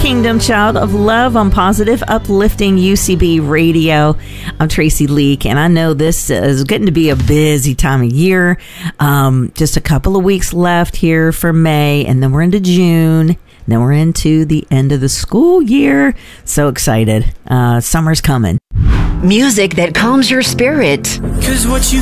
Kingdom, child of love on Positive Uplifting UCB Radio. I'm Tracy Leak, and I know this is getting to be a busy time of year. Just a couple of weeks left here for May, and then we're into June. Then we're into the end of the school year. So excited. Summer's coming. Music that calms your spirit. 'Cause what you